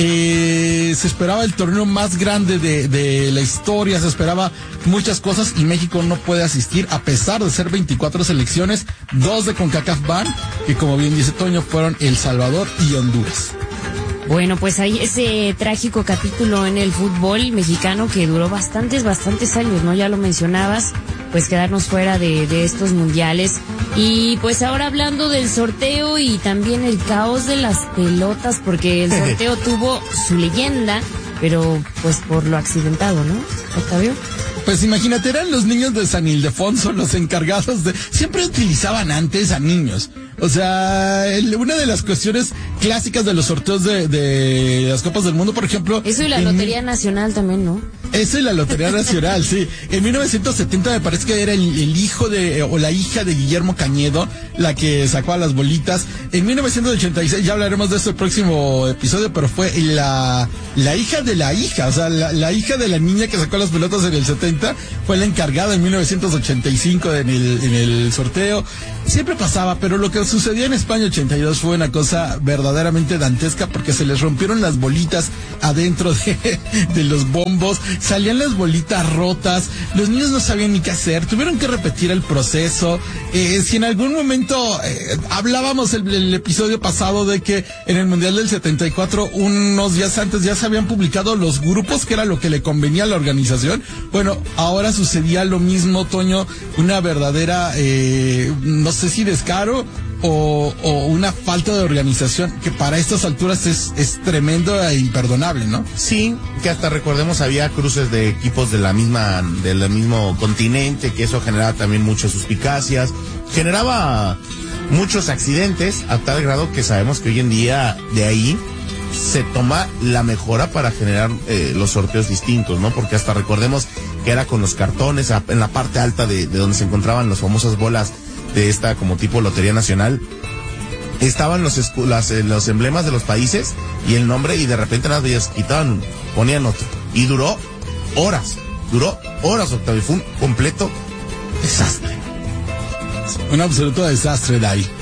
eh, se esperaba el torneo más grande de, de la historia, se esperaba muchas cosas y México no puede asistir a pesar de ser veinticuatro selecciones, dos de CONCACAF van, que como bien dice Toño, fueron El Salvador y Honduras. Bueno, pues hay ese trágico capítulo en el fútbol mexicano que duró bastantes, bastantes años, ¿no? Ya lo mencionabas, pues quedarnos fuera de, de estos mundiales. Y pues ahora hablando del sorteo y también el caos de las pelotas, porque el sorteo tuvo su leyenda, pero pues por lo accidentado, ¿no, Octavio? Pues imagínate, eran los niños de San Ildefonso los encargados de... Siempre utilizaban antes a niños. O sea, el, una de las cuestiones clásicas de los sorteos de, de las Copas del Mundo, por ejemplo... Eso y la en, Lotería Nacional también, ¿no? Eso y la Lotería Nacional, sí. En mil novecientos setenta me parece que era el, el hijo de, o la hija de Guillermo Cañedo, la que sacó a las bolitas. En mil novecientos ochenta y seis, ya hablaremos de esto el próximo episodio, pero fue la, la hija de la hija, o sea, la, la hija de la niña que sacó las pelotas en el setenta, fue la encargada en mil novecientos ochenta y cinco en el, en el sorteo. Siempre pasaba, pero lo que sucedió en España ochenta y dos fue una cosa verdaderamente dantesca porque se les rompieron las bolitas adentro de, de los bombos, salían las bolitas rotas, los niños no sabían ni qué hacer, tuvieron que repetir el proceso. Eh, si en algún momento eh, hablábamos el, el episodio pasado de que en el Mundial del setenta y cuatro, unos días antes ya se habían publicado los grupos, que era lo que le convenía a la organización, bueno, ahora sucedía lo mismo, Toño, una verdadera, eh, no sé si descaro o, o una falta de organización que para estas alturas es, es tremendo e imperdonable, ¿no? Sí, que hasta recordemos había cruces de equipos de la misma, del mismo continente, que eso generaba también muchas suspicacias, generaba muchos accidentes a tal grado que sabemos que hoy en día de ahí se toma la mejora para generar eh, los sorteos distintos, ¿no? Porque hasta recordemos que era con los cartones a, en la parte alta de, de donde se encontraban las famosas bolas de esta como tipo Lotería Nacional, estaban los, escu- las, eh, los emblemas de los países y el nombre, y de repente nada, ellas quitaban uno, ponían otro, y duró horas, duró horas, Octavio, fue un completo desastre. Un absoluto desastre de ahí.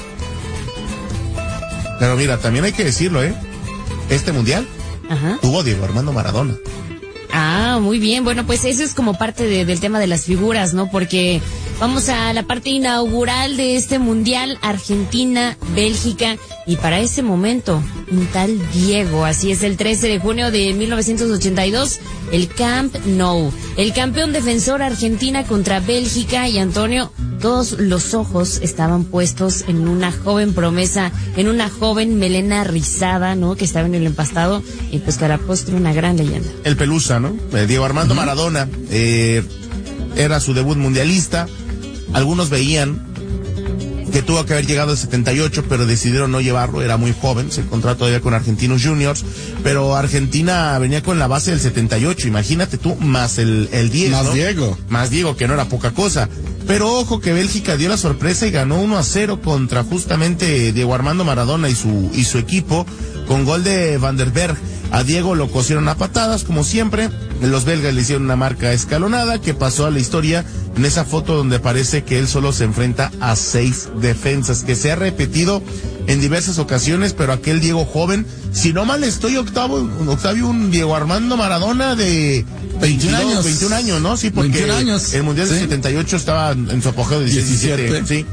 Pero mira, también hay que decirlo, ¿eh? Este mundial Ajá. tuvo Diego Armando Maradona. Ah, muy bien. Bueno, pues eso es como parte de, del tema de las figuras, ¿no? Porque vamos a la parte inaugural de este mundial, Argentina, Bélgica, y para ese momento, un tal Diego, así es, el trece de junio de mil novecientos ochenta y dos, el Camp Nou. El campeón defensor Argentina contra Bélgica, y Antonio, todos los ojos estaban puestos en una joven promesa, en una joven melena rizada, ¿no? Que estaba en el empastado, y pues que a la postre una gran leyenda. El Pelusa, ¿no? Eh, Diego Armando uh-huh. Maradona, eh, era su debut mundialista. Algunos veían que tuvo que haber llegado el setenta y ocho, pero decidieron no llevarlo, era muy joven, se encontró todavía con Argentinos Juniors, pero Argentina venía con la base del setenta y ocho, imagínate tú, más el, el diez, Más ¿no? Diego. Más Diego, que no era poca cosa. Pero ojo que Bélgica dio la sorpresa y ganó uno a cero contra justamente Diego Armando Maradona y su, y su equipo, con gol de Van der Berg. A Diego lo cosieron a patadas, como siempre. Los belgas le hicieron una marca escalonada que pasó a la historia en esa foto donde parece que él solo se enfrenta a seis defensas, que se ha repetido en diversas ocasiones, pero aquel Diego joven, si no mal estoy, Octavio, Octavio un Diego Armando Maradona de veintiún años. veintiún años, ¿no? Sí, porque veintiún años. El Mundial del sí. setenta y ocho estaba en su apogeo de diecisiete. Sí.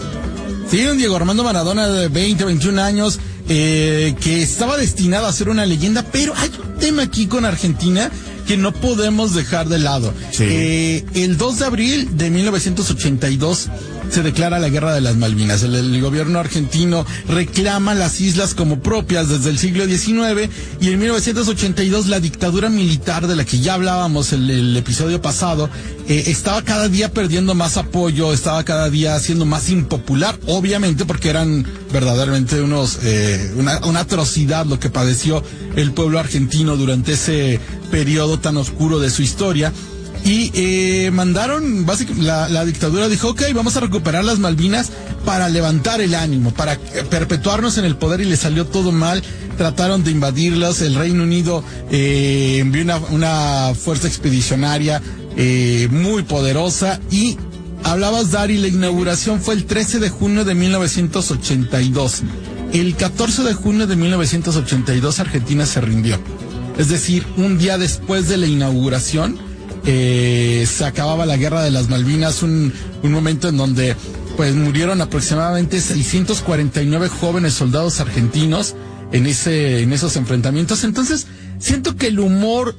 Sí, un Diego Armando Maradona de veinte, veintiún años, eh, que estaba destinado a ser una leyenda, pero hay un tema aquí con Argentina que no podemos dejar de lado. Sí. Eh, el dos de abril de mil novecientos ochenta y dos se declara la Guerra de las Malvinas. El, el gobierno argentino reclama las islas como propias desde el siglo diecinueve, y en mil novecientos ochenta y dos la dictadura militar de la que ya hablábamos el, el episodio pasado eh, estaba cada día perdiendo más apoyo, estaba cada día siendo más impopular, obviamente porque eran verdaderamente unos eh, una, una atrocidad lo que padeció el pueblo argentino durante ese periodo tan oscuro de su historia. Y eh, mandaron, básicamente, la, la dictadura dijo, ok, vamos a recuperar las Malvinas para levantar el ánimo, para perpetuarnos en el poder, y le salió todo mal. Trataron de invadirlas, el Reino Unido eh, envió una, una fuerza expedicionaria eh, muy poderosa. Y hablabas, Dari, la inauguración fue el trece de junio de mil novecientos ochenta y dos. El catorce de junio de mil novecientos ochenta y dos Argentina se rindió. Es decir, un día después de la inauguración, eh, se acababa la Guerra de las Malvinas, un, un momento en donde pues murieron aproximadamente seiscientos cuarenta y nueve jóvenes soldados argentinos en ese, en esos enfrentamientos. Entonces, siento que el humor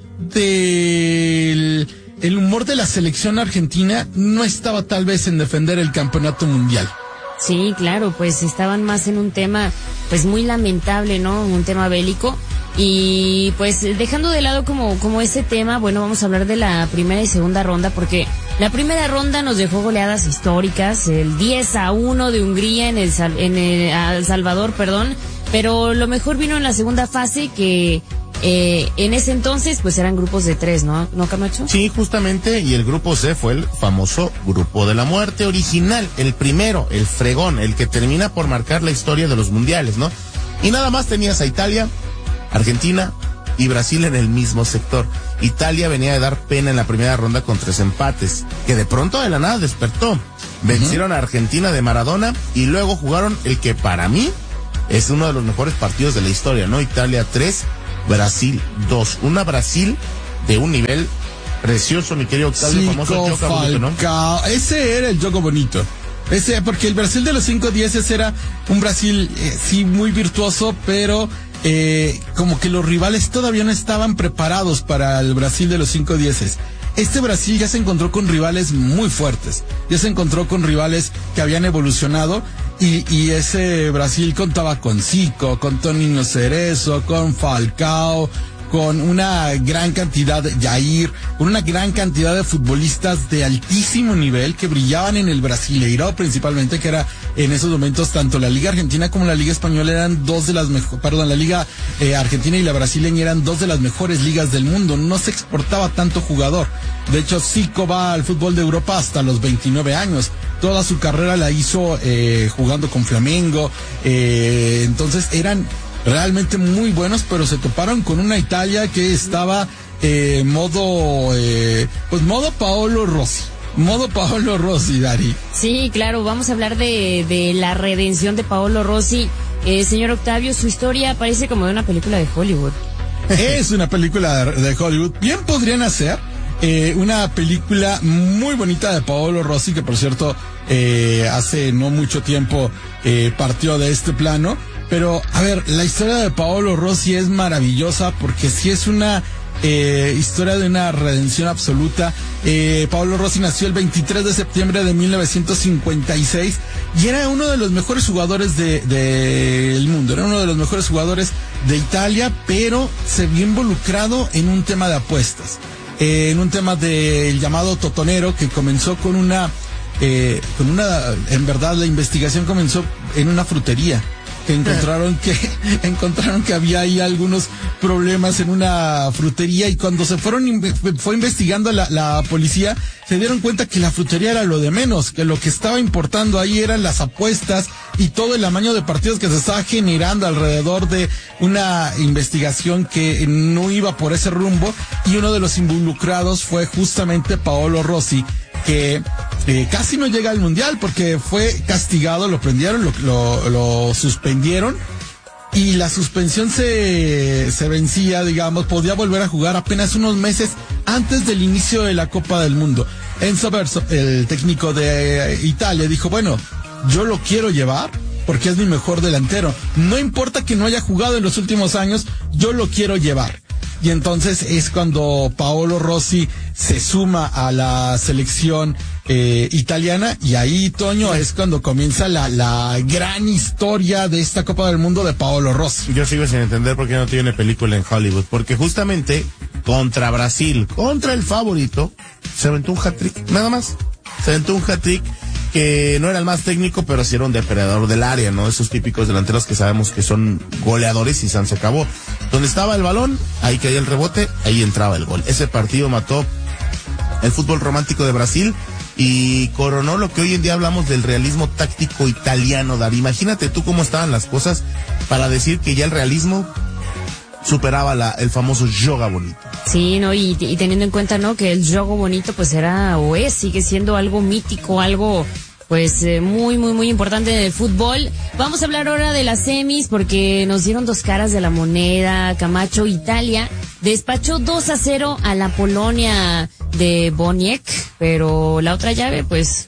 del, el humor de la selección argentina no estaba tal vez en defender el campeonato mundial. Sí, claro, pues estaban más en un tema, pues muy lamentable, ¿no? Un tema bélico. Y pues dejando de lado como, como ese tema, bueno, vamos a hablar de la primera y segunda ronda, porque la primera ronda nos dejó goleadas históricas, el diez a uno de Hungría en el, en el, El Salvador, perdón, pero lo mejor vino en la segunda fase, que eh, en ese entonces pues eran grupos de tres, ¿no? ¿No, Camacho? Sí, justamente, y el grupo C fue el famoso grupo de la muerte original, el primero, el fregón, el que termina por marcar la historia de los mundiales, ¿no? Y nada más tenías a Italia, Argentina y Brasil en el mismo sector. Italia venía de dar pena en la primera ronda con tres empates, que de pronto de la nada despertó. Vencieron uh-huh. a Argentina de Maradona y luego jugaron el que para mí es uno de los mejores partidos de la historia, ¿no? Italia tres, Brasil dos. Una Brasil de un nivel precioso, mi querido Octavio, Zico, famoso Joga Bonito, ¿no? Ese era el Joga Bonito. Ese, porque el Brasil de los cinco dieces era un Brasil, eh, sí, muy virtuoso, pero eh, como que los rivales todavía no estaban preparados para el Brasil de los cinco dieces. Este Brasil ya se encontró con rivales muy fuertes, ya se encontró con rivales que habían evolucionado, y, y ese Brasil contaba con Zico, con Toninho Cerezo, con Falcao, con una gran cantidad de Jair, con una gran cantidad de futbolistas de altísimo nivel que brillaban en el Brasileirão principalmente, que era en esos momentos tanto la Liga Argentina como la Liga Española eran dos de las mejores, perdón, la Liga eh, Argentina y la brasileña eran dos de las mejores ligas del mundo. No se exportaba tanto jugador. De hecho, Zico va al fútbol de Europa hasta los veintinueve años. Toda su carrera la hizo eh, jugando con Flamengo. Eh, entonces eran realmente muy buenos, pero se toparon con una Italia que estaba eh, modo, eh, pues modo Paolo Rossi. Modo Paolo Rossi, Dari. Sí, claro, vamos a hablar de, de la redención de Paolo Rossi. Eh, señor Octavio, su historia parece como de una película de Hollywood. Es una película de, de Hollywood. Bien podrían hacer eh, una película muy bonita de Paolo Rossi, que por cierto, eh, hace no mucho tiempo eh, partió de este plano. Pero, a ver, la historia de Paolo Rossi es maravillosa porque sí es una eh, historia de una redención absoluta. Eh, Paolo Rossi nació el veintitrés de septiembre de mil novecientos cincuenta y seis y era uno de los mejores jugadores de, de el mundo, era uno de los mejores jugadores de Italia, pero se vio involucrado en un tema de apuestas, eh, en un tema del llamado totonero, que comenzó con una, eh, con una, en verdad la investigación comenzó en una frutería. Que encontraron que encontraron que había ahí algunos problemas en una frutería, y cuando se fueron fue investigando la, la policía, se dieron cuenta que la frutería era lo de menos, que lo que estaba importando ahí eran las apuestas y todo el amaño de partidos que se estaba generando alrededor de una investigación que no iba por ese rumbo, y uno de los involucrados fue justamente Paolo Rossi, que eh, casi no llega al mundial porque fue castigado, lo prendieron, lo, lo, lo suspendieron, y la suspensión se, se vencía, digamos, podía volver a jugar apenas unos meses antes del inicio de la Copa del Mundo. Enzo Verso, el técnico de Italia, dijo, bueno, yo lo quiero llevar porque es mi mejor delantero, no importa que no haya jugado en los últimos años, yo lo quiero llevar. Y entonces es cuando Paolo Rossi se suma a la selección eh, italiana, y ahí, Toño, es cuando comienza la, la gran historia de esta Copa del Mundo de Paolo Rossi. Yo sigo sin entender por qué no tiene película en Hollywood, porque justamente contra Brasil, contra el favorito, se aventó un hat-trick, nada más. Se aventó un hat-trick que no era el más técnico, pero sí era un depredador del área, ¿no? Esos típicos delanteros que sabemos que son goleadores, y San se acabó. Donde estaba el balón, ahí caía el rebote, ahí entraba el gol. Ese partido mató el fútbol romántico de Brasil y coronó lo que hoy en día hablamos del realismo táctico italiano, Dari. Imagínate tú cómo estaban las cosas para decir que ya el realismo superaba la, el famoso Joga Bonito. Sí, no, y, y teniendo en cuenta, ¿no?, que el Joga Bonito pues era o es, sigue siendo algo mítico, algo pues eh, muy, muy, muy importante en el fútbol. Vamos a hablar ahora de las semis porque nos dieron dos caras de la moneda. Camacho, Italia despachó dos a cero a la Polonia de Boniek, pero la otra llave, pues,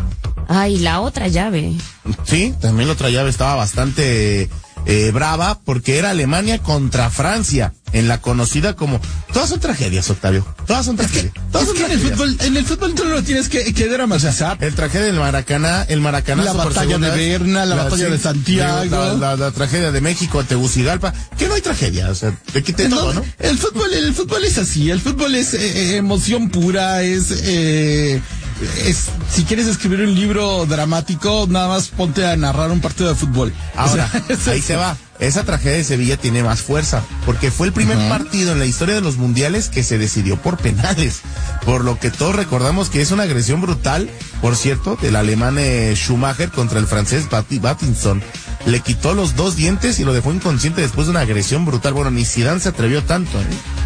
ay, la otra llave. Sí, también la otra llave estaba bastante eh, brava porque era Alemania contra Francia. En la conocida como... Todas son tragedias, Octavio. Todas son tragedias. Todas Es son que en el tragedias. fútbol, en el fútbol tú no lo tienes que, que dramatizar. El tragedia del Maracaná, el Maracaná. La batalla de Berna, la batalla de Santiago. La, la, la tragedia de México, Tegucigalpa. Que no hay tragedia, o sea, te quité todo, ¿no? El fútbol, el fútbol es así. El fútbol es eh, emoción pura, es... Eh, es, si quieres escribir un libro dramático, nada más ponte a narrar un partido de fútbol. Ahora, o sea, ahí se va. Esa tragedia de Sevilla tiene más fuerza, porque fue el primer uh-huh. partido en la historia de los mundiales que se decidió por penales, por lo que todos recordamos que es una agresión brutal, por cierto, del alemán eh, Schumacher contra el francés Battinson. Le quitó los dos dientes y lo dejó inconsciente después de una agresión brutal. Bueno, ni Zidane se atrevió tanto, ¿eh?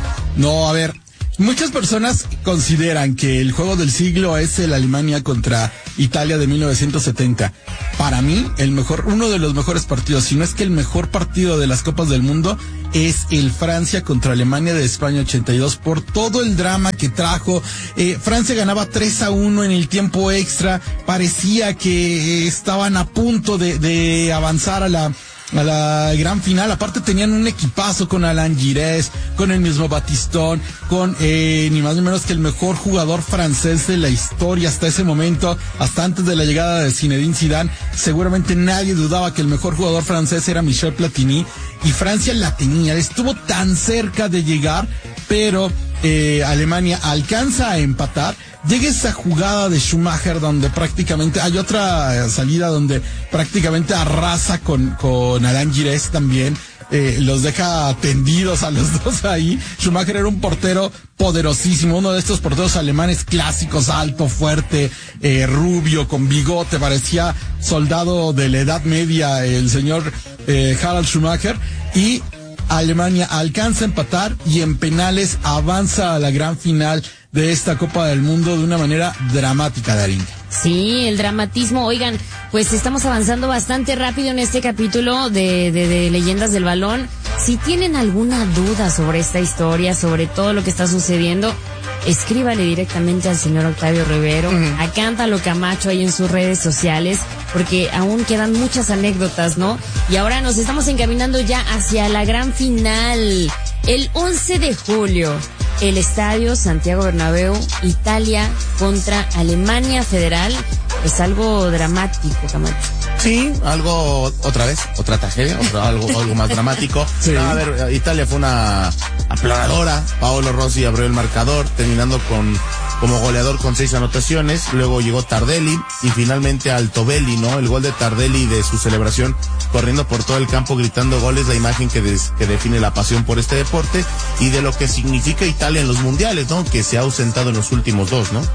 No, a ver, muchas personas consideran que el juego del siglo es el Alemania contra Italia de mil novecientos setenta. Para mí, el mejor, uno de los mejores partidos, si no es que el mejor partido de las Copas del Mundo, es el Francia contra Alemania de España ochenta y dos, por todo el drama que trajo. Eh, Francia ganaba tres a uno en el tiempo extra, parecía que estaban a punto de, de avanzar a la... a la gran final. Aparte tenían un equipazo con Alain Giresse, con el mismo Batistón, con eh, ni más ni menos que el mejor jugador francés de la historia hasta ese momento, hasta antes de la llegada de Zinedine Zidane. Seguramente nadie dudaba que el mejor jugador francés era Michel Platini, y Francia la tenía, estuvo tan cerca de llegar, pero eh, Alemania alcanza a empatar. Llega esa jugada de Schumacher donde prácticamente hay otra salida donde prácticamente arrasa con, con Alain Giresse también. Eh, los deja tendidos a los dos ahí. Schumacher era un portero poderosísimo, uno de estos porteros alemanes clásicos, alto, fuerte, eh, rubio, con bigote, parecía soldado de la Edad Media, el señor eh, Harald Schumacher. Y Alemania alcanza a empatar y en penales avanza a la gran final de esta Copa del Mundo de una manera dramática, Darín. Sí, el dramatismo. Oigan, pues estamos avanzando bastante rápido en este capítulo de, de, de Leyendas del Balón. Si tienen alguna duda sobre esta historia, sobre todo lo que está sucediendo, escríbale directamente al señor Octavio Rivero, uh-huh. a Cántalo Camacho ahí en sus redes sociales, porque aún quedan muchas anécdotas, ¿no? Y ahora nos estamos encaminando ya hacia la gran final. El once de julio, el estadio Santiago Bernabéu, Italia contra Alemania Federal. Pues algo dramático, Camacho. Sí, algo, otra vez, otra tragedia, otro, algo, algo más dramático. Sí. No, a ver, Italia fue una aplanadora. Paolo Rossi abrió el marcador, terminando con como goleador con seis anotaciones. Luego llegó Tardelli y finalmente Altobelli, ¿no? El gol de Tardelli de su celebración, corriendo por todo el campo gritando goles, la imagen que, des, que define la pasión por este deporte y de lo que significa Italia en los mundiales, ¿no? Que se ha ausentado en los últimos dos, ¿no?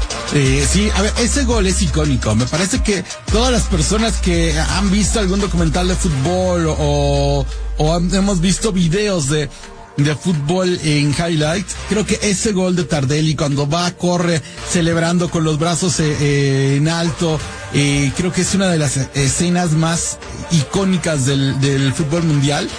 Eh, sí, a ver, ese gol es icónico. Me parece que todas las personas que han visto algún documental de fútbol o, o han, hemos visto videos de, de fútbol en highlights, creo que ese gol de Tardelli cuando va, corre, celebrando con los brazos eh, eh, en alto, eh, creo que es una de las escenas más icónicas del, del fútbol mundial.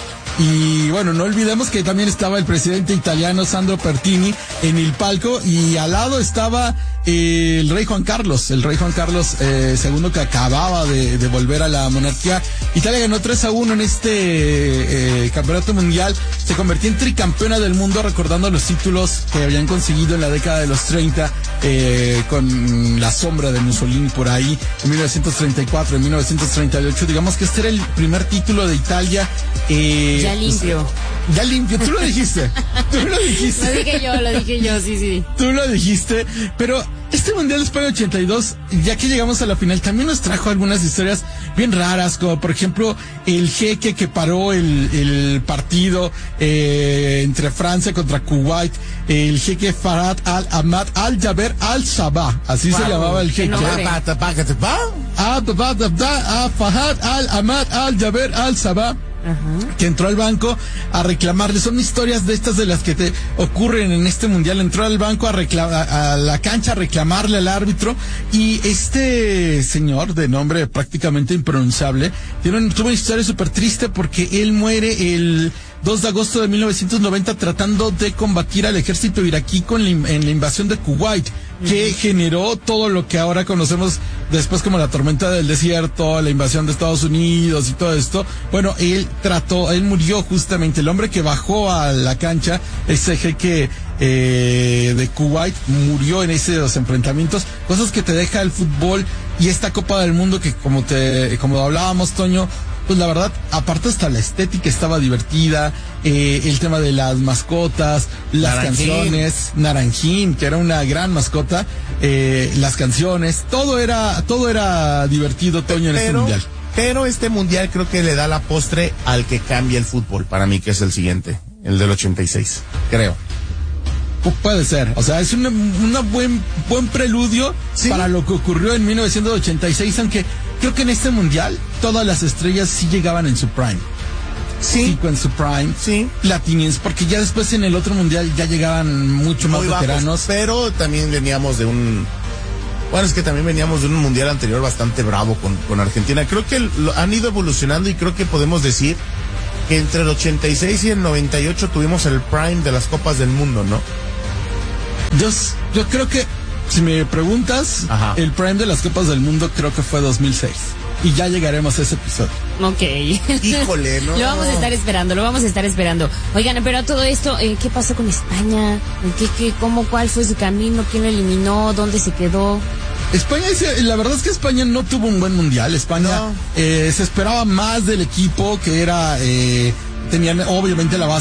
Y bueno, no olvidemos que también estaba el presidente italiano Sandro Pertini en el palco y al lado estaba eh, el rey Juan Carlos, el rey Juan Carlos eh, segundo, que acababa de, de volver a la monarquía. Italia ganó tres a uno en este eh, campeonato mundial, se convirtió en tricampeona del mundo, recordando los títulos que habían conseguido en la década de los treinta eh, con la sombra de Mussolini por ahí, en mil novecientos treinta y cuatro, en mil novecientos treinta y ocho. Digamos que este era el primer título de Italia. Eh, Ya limpio. Ya limpio, tú lo dijiste. Tú lo dijiste. Lo dije yo, lo dije yo, sí, sí. Tú lo dijiste, pero este Mundial de España ochenta y dos, ya que llegamos a la final, también nos trajo algunas historias bien raras, como por ejemplo el jeque que paró el, el partido eh, entre Francia contra Kuwait, el jeque Farhad al-Ahmad al-Jaber al-Sabah, así wow. se llamaba el jeque. Ah, Farhad al-Ahmad al-Jaber al-Sabah. Ajá. Que entró al banco a reclamarle. Son historias de estas de las que te ocurren en este mundial. Entró al banco a, recla- a la cancha a reclamarle al árbitro, y este señor de nombre prácticamente impronunciable tiene un, tuvo una historia súper triste porque él muere el dos de agosto de mil novecientos noventa tratando de combatir al ejército iraquí con la, en la invasión de Kuwait, que uh-huh. generó todo lo que ahora conocemos después como la tormenta del desierto, la invasión de Estados Unidos y todo esto. Bueno, él trató, él murió justamente, el hombre que bajó a la cancha, ese jeque eh, de Kuwait, murió en esos enfrentamientos, cosas que te deja el fútbol y esta Copa del Mundo que como te, como hablábamos, Toño, pues la verdad, aparte hasta la estética estaba divertida, eh, el tema de las mascotas, las Naranjín. canciones, Naranjín, que era una gran mascota, eh, las canciones, todo era, todo era divertido, Toño, en pero, este mundial. Pero este mundial creo que le da la postre al que cambia el fútbol, para mí, que es el siguiente, el del ochenta y seis, creo. Pu- puede ser, o sea, es un una buen buen preludio ¿Sí? para lo que ocurrió en mil novecientos ochenta y seis, aunque creo que en este mundial todas las estrellas sí llegaban en su prime. Sí. Zico en su prime. Sí. Platini, porque ya después en el otro mundial ya llegaban mucho más Muy veteranos. Bajos, pero también veníamos de un... Bueno, es que también veníamos de un mundial anterior bastante bravo con, con Argentina. Creo que lo, han ido evolucionando y creo que podemos decir que entre el ochenta y seis y el noventa y ocho tuvimos el prime de las Copas del Mundo, ¿no? Yo, yo creo que, si me preguntas, Ajá. el prime de las Copas del Mundo creo que fue dos mil seis. Y ya llegaremos a ese episodio. Ok. Híjole, no. Lo vamos a estar esperando, lo vamos a estar esperando. Oigan, pero a todo esto, eh, ¿qué pasó con España? ¿Qué, qué, cómo, cuál fue su camino? ¿Quién lo eliminó? ¿Dónde se quedó? España, la verdad es que España no tuvo un buen mundial. España no. eh, se esperaba más del equipo, que era, eh, tenían obviamente la base